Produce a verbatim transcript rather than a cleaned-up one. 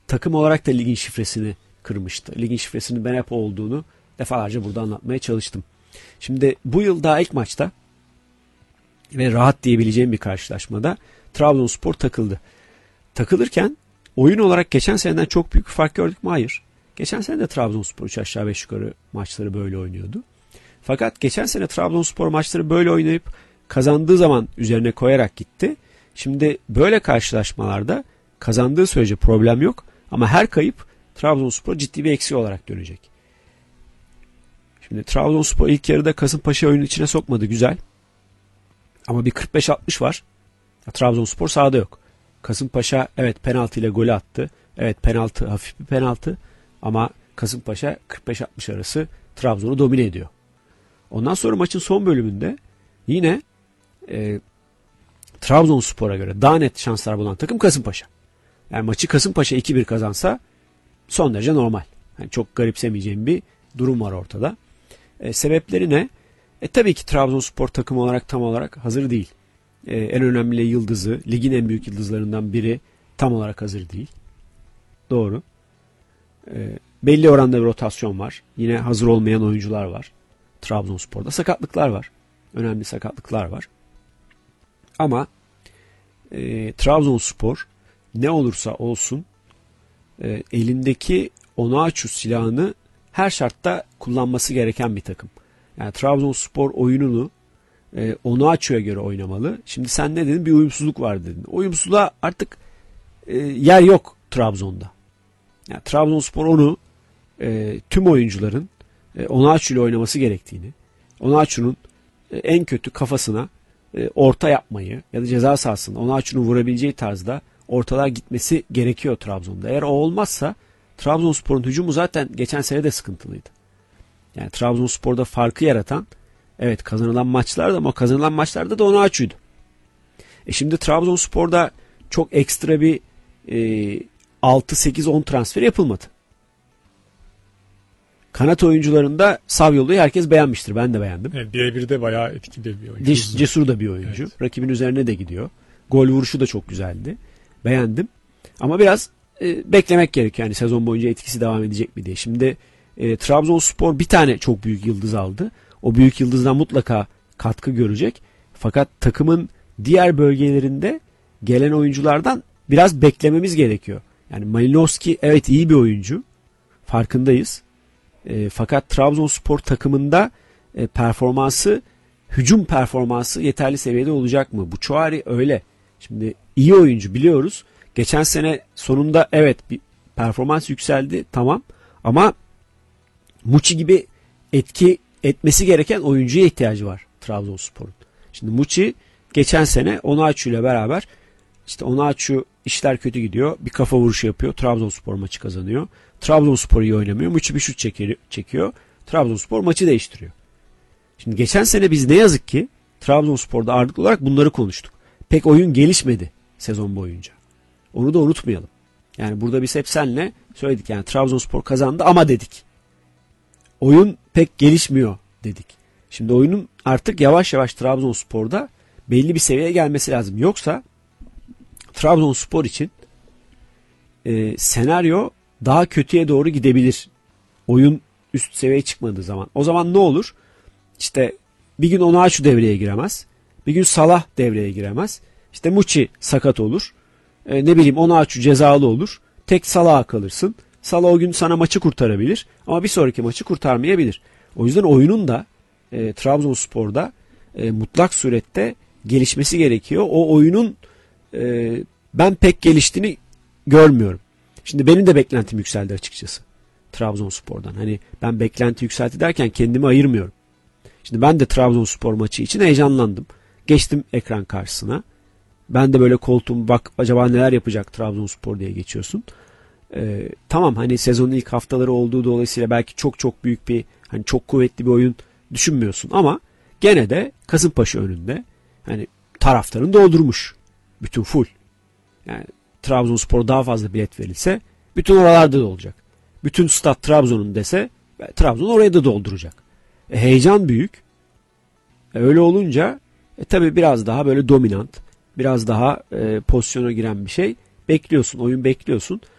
takım olarak da ligin şifresini kırmıştı. Ligin şifresinin B N P olduğunu defalarca burada anlatmaya çalıştım. Şimdi bu yıl daha ilk maçta ve rahat diyebileceğim bir karşılaşmada Trabzonspor takıldı. Takılırken oyun olarak geçen seneden çok büyük bir fark gördük mü? Hayır. Geçen sene de Trabzonspor üç aşağı beş yukarı maçları böyle oynuyordu. Fakat geçen sene Trabzonspor maçları böyle oynayıp kazandığı zaman üzerine koyarak gitti. Şimdi böyle karşılaşmalarda kazandığı sürece problem yok. Ama her kayıp Trabzonspor ciddi bir eksiği olarak dönecek. Şimdi Trabzonspor ilk yarıda Kasımpaşa oyunun içine sokmadı. Güzel. Ama bir kırk beş altmış var. Trabzonspor sahada yok. Kasımpaşa evet penaltı ile golü attı. Evet penaltı, hafif bir penaltı. Ama Kasımpaşa kırk beş altmış arası Trabzon'u domine ediyor. Ondan sonra maçın son bölümünde yine e, Trabzonspor'a göre daha net şanslar bulan takım Kasımpaşa. Yani maçı Kasımpaşa iki bir kazansa son derece normal. Yani çok garipsemeyeceğim bir durum var ortada. E, sebepleri ne? E, tabii ki Trabzonspor takım olarak tam olarak hazır değil. E, en önemli yıldızı, ligin en büyük yıldızlarından biri tam olarak hazır değil. Doğru. E, belli oranda bir rotasyon var. Yine hazır olmayan oyuncular var. Trabzonspor'da sakatlıklar var. Önemli sakatlıklar var. Ama e, Trabzonspor ne olursa olsun e, elindeki Onuachu silahını her şartta kullanması gereken bir takım. Yani Trabzonspor oyununu e, Onuachu'ya göre oynamalı. Şimdi sen ne dedin? Bir uyumsuzluk var dedin. Uyumsuzluğa artık e, yer yok Trabzon'da. Yani Trabzonspor onu e, tüm oyuncuların e, Onuachu ile oynaması gerektiğini, Onuachu'nun e, en kötü kafasına e, orta yapmayı ya da ceza sahasında Onuachu'nun vurabileceği tarzda ortalar gitmesi gerekiyor Trabzon'da. Eğer o olmazsa Trabzonspor'un hücumu zaten geçen sene de sıkıntılıydı. Yani Trabzonspor'da farkı yaratan evet kazanılan maçlarda ama kazanılan maçlarda da Onuachu'ydu. E şimdi Trabzonspor'da çok ekstra bir e, altı sekiz on transfer yapılmadı. Kanat oyuncularında Savyolu'yu herkes beğenmiştir. Ben de beğendim. Evet, birebir de bayağı etkili bir oyuncu. Cesur da bir oyuncu. Evet. Rakibin üzerine de gidiyor. Gol vuruşu da çok güzeldi. Beğendim. Ama biraz e, beklemek gerekiyor. Yani sezon boyunca etkisi devam edecek mi diye. Şimdi e, Trabzonspor bir tane çok büyük yıldız aldı. O büyük yıldızdan mutlaka katkı görecek. Fakat takımın diğer bölgelerinde gelen oyunculardan biraz beklememiz gerekiyor. Yani Malinowski evet iyi bir oyuncu. Farkındayız. E, fakat Trabzonspor takımında e, performansı, hücum performansı yeterli seviyede olacak mı? Bu Çuari öyle. Şimdi iyi oyuncu biliyoruz. Geçen sene sonunda evet bir performans yükseldi tamam ama Muçi gibi etki etmesi gereken oyuncuya ihtiyacı var Trabzonspor'un. Şimdi Muçi geçen sene Onuachu ile beraber işte Onuachu işler kötü gidiyor. Bir kafa vuruşu yapıyor. Trabzonspor maçı kazanıyor. Trabzonspor iyi oynamıyor. Muçi bir şut çekiyor. Trabzonspor maçı değiştiriyor. Şimdi geçen sene biz ne yazık ki Trabzonspor'da ağırlıklı olarak bunları konuştuk. Pek oyun gelişmedi sezon boyunca. Onu da unutmayalım. Yani burada biz hep senle söyledik. Yani Trabzonspor kazandı ama dedik. Oyun pek gelişmiyor dedik. Şimdi oyunun artık yavaş yavaş Trabzonspor'da belli bir seviyeye gelmesi lazım. Yoksa Trabzonspor için e, senaryo daha kötüye doğru gidebilir. Oyun üst seviyeye çıkmadığı zaman. O zaman ne olur? İşte bir gün Onuachu devreye giremez. Bir gün Salah devreye giremez. İşte Muçi sakat olur. E, ne bileyim Onuachu cezalı olur. Tek Salah'a kalırsın. Salah o gün sana maçı kurtarabilir. Ama bir sonraki maçı kurtarmayabilir. O yüzden oyunun da e, Trabzonspor'da e, mutlak surette gelişmesi gerekiyor. O oyunun e, ben pek geliştiğini görmüyorum. Şimdi benim de beklentim yükseldi açıkçası. Trabzonspor'dan. Hani ben beklenti yükselti derken kendimi ayırmıyorum. Şimdi ben de Trabzonspor maçı için heyecanlandım. Geçtim ekran karşısına. Ben de böyle koltuğum bak acaba neler yapacak Trabzonspor diye geçiyorsun. Ee, tamam hani sezonun ilk haftaları olduğu dolayısıyla belki çok çok büyük bir hani çok kuvvetli bir oyun düşünmüyorsun ama gene de Kasımpaşa önünde hani taraftarın doldurmuş. Bütün full. Yani Trabzonspor daha fazla bilet verilse bütün oralarda da olacak. Bütün stat Trabzon'un dese Trabzon oraya da dolduracak. E, heyecan büyük. E, öyle olunca e, tabii biraz daha böyle dominant, biraz daha e, pozisyona giren bir şey bekliyorsun, oyun bekliyorsun.